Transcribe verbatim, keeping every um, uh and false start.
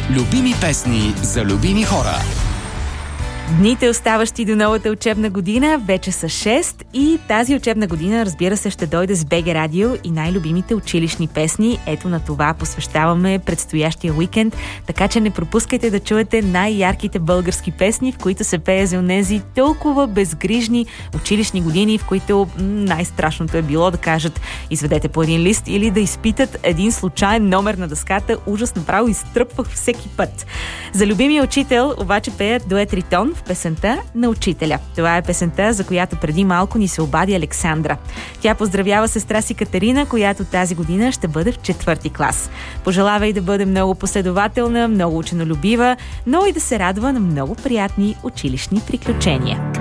Любими песни за любими хора. Дните, оставащи до новата учебна година, вече са шест и тази учебна година, разбира се, ще дойде с БГ Радио и най-любимите училищни песни. Ето на това посвещаваме предстоящия уикенд, така че не пропускайте да чуете най-ярките български песни, в които се пее за онези толкова безгрижни училищни години, в които най-страшното е било да кажат изведете по един лист или да изпитат един случайен номер на дъската. Ужас, направо изтръпвах всеки път. За любимия учител обаче пеят дует Ритон в песента на учителя. Това е песента, за която преди малко ни се обади Александра. Тя поздравява сестра си Катерина, която тази година ще бъде в четвърти клас. Пожелава и да бъде много последователна, много ученолюбива, но и да се радва на много приятни училищни приключения.